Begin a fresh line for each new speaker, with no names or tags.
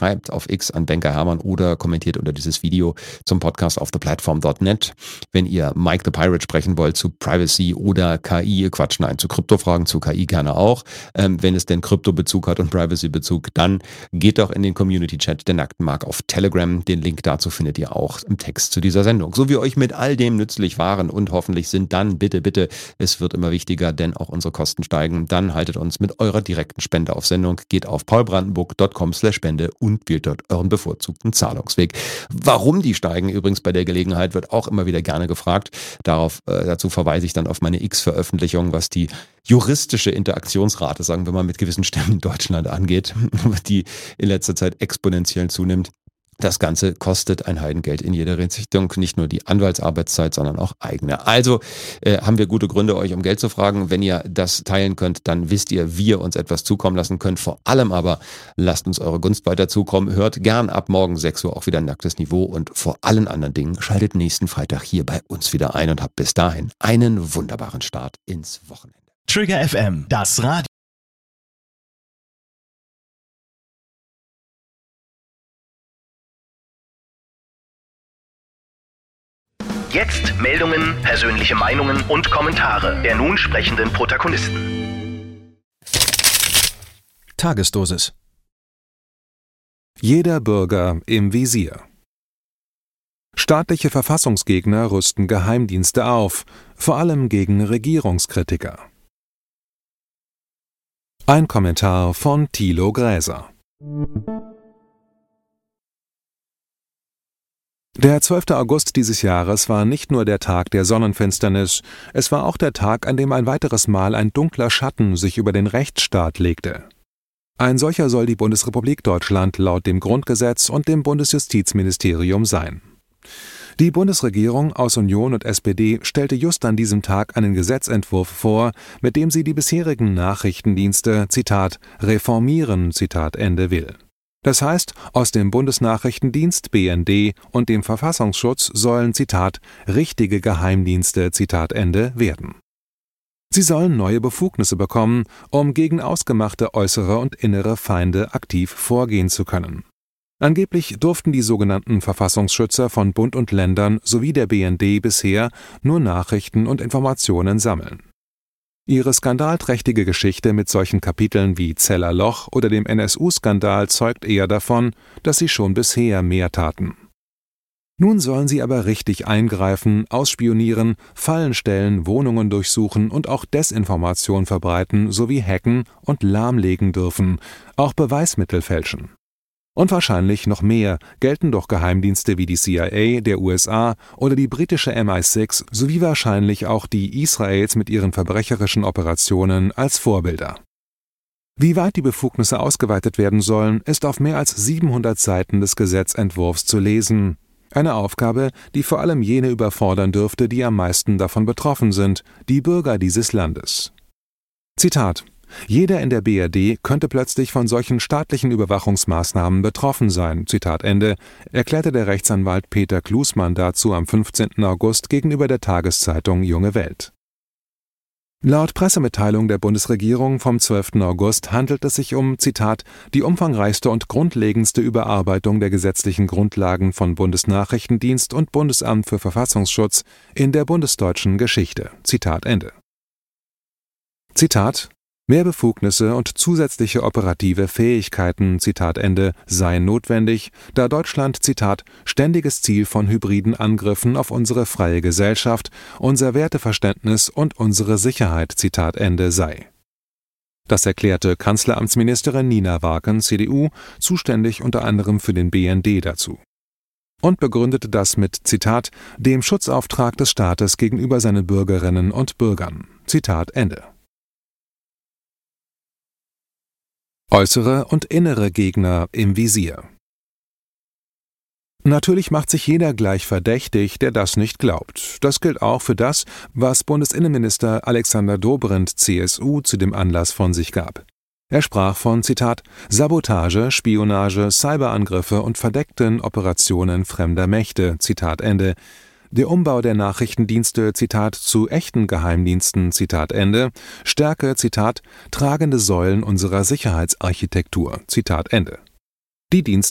schreibt auf X an Banker Hermann oder kommentiert unter dieses Video zum Podcast auf theplatform.net. Wenn ihr Mike the Pirate sprechen wollt zu Privacy oder KI, Quatsch, nein, zu Kryptofragen, zu KI gerne auch. Wenn es denn Kryptobezug hat und Privacy-Bezug, dann geht doch in den Community-Chat der Nackten Mark auf Telegram. Den Link dazu findet ihr auch im Text zu dieser Sendung. So wie euch mit all dem nützlich waren und hoffentlich sind, dann bitte, es wird immer wichtiger, denn auch unsere Kosten steigen. Dann haltet uns mit eurer direkten Spende auf Sendung. Geht auf paulbrandenburg.com/spende und wählt dort euren bevorzugten Zahlungsweg. Warum die steigen übrigens bei der Gelegenheit, wird auch immer wieder gerne gefragt. Dazu verweise ich dann auf meine X-Veröffentlichung, was die juristische Interaktionsrate, sagen wir mal, mit gewissen Stämmen in Deutschland angeht, die in letzter Zeit exponentiell zunimmt. Das Ganze kostet ein Heidengeld in jeder Richtung, nicht nur die Anwaltsarbeitszeit, sondern auch eigene. Also haben wir gute Gründe, euch um Geld zu fragen. Wenn ihr das teilen könnt, dann wisst ihr, wie ihr uns etwas zukommen lassen könnt. Vor allem aber lasst uns eure Gunst weiter zukommen. Hört gern ab morgen 6 Uhr auch wieder Nacktes Niveau und vor allen anderen Dingen schaltet nächsten Freitag hier bei uns wieder ein und habt bis dahin einen wunderbaren Start ins Wochenende.
Trigger FM, das Radio. Jetzt Meldungen, persönliche Meinungen und Kommentare der nun sprechenden Protagonisten.
Tagesdosis. Jeder Bürger im Visier. Staatliche Verfassungsgegner rüsten Geheimdienste auf, vor allem gegen Regierungskritiker. Ein Kommentar von Thilo Gräser. Der 12. August dieses Jahres war nicht nur der Tag der Sonnenfinsternis, es war auch der Tag, an dem ein weiteres Mal ein dunkler Schatten sich über den Rechtsstaat legte. Ein solcher soll die Bundesrepublik Deutschland laut dem Grundgesetz und dem Bundesjustizministerium sein. Die Bundesregierung aus Union und SPD stellte just an diesem Tag einen Gesetzentwurf vor, mit dem sie die bisherigen Nachrichtendienste, Zitat, reformieren, Zitat Ende will. Das heißt, aus dem Bundesnachrichtendienst BND und dem Verfassungsschutz sollen, Zitat, richtige Geheimdienste, Zitat Ende, werden. Sie sollen neue Befugnisse bekommen, um gegen ausgemachte äußere und innere Feinde aktiv vorgehen zu können. Angeblich durften die sogenannten Verfassungsschützer von Bund und Ländern sowie der BND bisher nur Nachrichten und Informationen sammeln. Ihre skandalträchtige Geschichte mit solchen Kapiteln wie Zeller Loch oder dem NSU-Skandal zeugt eher davon, dass sie schon bisher mehr taten. Nun sollen sie aber richtig eingreifen, ausspionieren, Fallen stellen, Wohnungen durchsuchen und auch Desinformation verbreiten sowie hacken und lahmlegen dürfen, auch Beweismittel fälschen. Und wahrscheinlich noch mehr gelten doch Geheimdienste wie die CIA der USA oder die britische MI6 sowie wahrscheinlich auch die Israels mit ihren verbrecherischen Operationen als Vorbilder. Wie weit die Befugnisse ausgeweitet werden sollen, ist auf mehr als 700 Seiten des Gesetzentwurfs zu lesen. Eine Aufgabe, die vor allem jene überfordern dürfte, die am meisten davon betroffen sind, die Bürger dieses Landes. Zitat: Jeder in der BRD könnte plötzlich von solchen staatlichen Überwachungsmaßnahmen betroffen sein, Zitat Ende, erklärte der Rechtsanwalt Peter Klusmann dazu am 15. August gegenüber der Tageszeitung Junge Welt. Laut Pressemitteilung der Bundesregierung vom 12. August handelt es sich um, Zitat, die umfangreichste und grundlegendste Überarbeitung der gesetzlichen Grundlagen von Bundesnachrichtendienst und Bundesamt für Verfassungsschutz in der bundesdeutschen Geschichte, Zitat Ende. Zitat: Mehr Befugnisse und zusätzliche operative Fähigkeiten, Zitat Ende, seien notwendig, da Deutschland, Zitat, ständiges Ziel von hybriden Angriffen auf unsere freie Gesellschaft, unser Werteverständnis und unsere Sicherheit, Zitat Ende, sei. Das erklärte Kanzleramtsministerin Nina Warken, CDU, zuständig unter anderem für den BND dazu. Und begründete das mit, Zitat, dem Schutzauftrag des Staates gegenüber seinen Bürgerinnen und Bürgern, Zitat Ende. Äußere und innere Gegner im Visier. Natürlich macht sich jeder gleich verdächtig, der das nicht glaubt. Das gilt auch für das, was Bundesinnenminister Alexander Dobrindt, CSU, zu dem Anlass von sich gab. Er sprach von, Zitat, Sabotage, Spionage, Cyberangriffe und verdeckten Operationen fremder Mächte, Zitat Ende. Der Umbau der Nachrichtendienste, Zitat, zu echten Geheimdiensten, Zitat Ende, stärke, Zitat, tragende Säulen unserer Sicherheitsarchitektur, Zitat Ende. Die Dienste